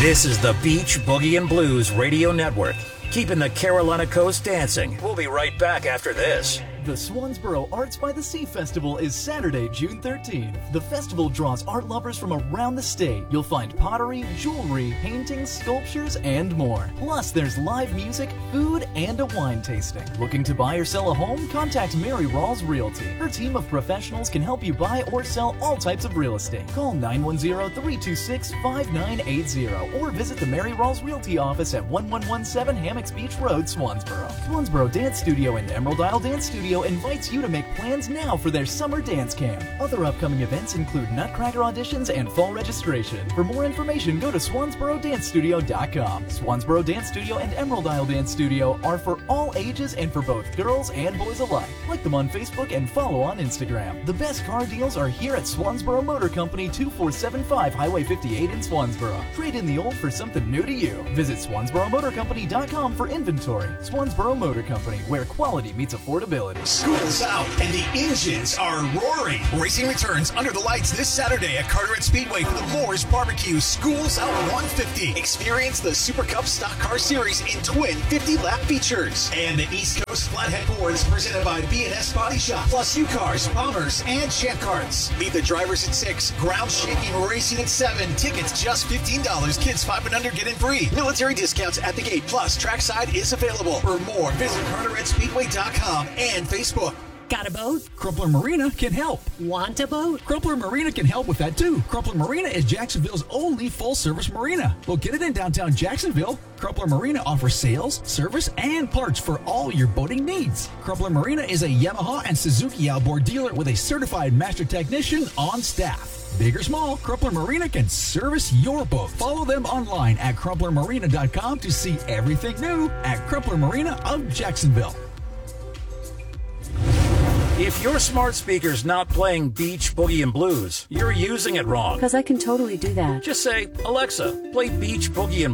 This is the Beach Boogie and Blues Radio Network, keeping the Carolina coast dancing. We'll be right back after this. The Swansboro Arts by the Sea Festival is Saturday, June 13th. The festival draws art lovers from around the state. You'll find pottery, jewelry, paintings, sculptures, and more. Plus, there's live music, food, and a wine tasting. Looking to buy or sell a home? Contact Mary Rawls Realty. Her team of professionals can help you buy or sell all types of real estate. Call 910-326-5980 or visit the Mary Rawls Realty office at 1117 Hammocks Beach Road, Swansboro. Swansboro Dance Studio and Emerald Isle Dance Studio invites you to make plans now for their summer dance camp. Other upcoming events include Nutcracker auditions and fall registration. For more information, go to SwansboroDanceStudio.com. Swansboro Dance Studio and Emerald Isle Dance Studio are for all ages and for both girls and boys alike. Like them on Facebook and follow on Instagram. The best car deals are here at Swansboro Motor Company, 2475 Highway 58 in Swansboro. Trade in the old for something new to you. Visit SwansboroMotorCompany.com for inventory. Swansboro Motor Company, where quality meets affordability. School's out and the engines are roaring. Racing returns under the lights this Saturday at Carteret Speedway for the Moore's Barbecue School's Out 150. Experience the Super Cup Stock Car Series in twin 50-lap features. And the East Coast Flathead Board is presented by B&S Body Shop, plus U-Cars, Bombers, and Champ Carts. Meet the drivers at 6, ground shaking racing at 7. Tickets just $15. Kids 5 and under get in free. Military discounts at the gate, plus trackside is available. For more, visit CarteretSpeedway.com and Facebook. Got a boat? Crumpler Marina can help. Want a boat? Crumpler Marina can help with that too. Crumpler Marina is Jacksonville's only full-service marina. Located in downtown Jacksonville, Crumpler Marina offers sales, service, and parts for all your boating needs. Crumpler Marina is a Yamaha and Suzuki outboard dealer with a certified master technician on staff. Big or small, Crumpler Marina can service your boat. Follow them online at crumplermarina.com to see everything new at Crumpler Marina of Jacksonville. If your smart speaker's not playing Beach Boogie and Blues, you're using it wrong. Because I can totally do that. Just say, Alexa, play Beach Boogie and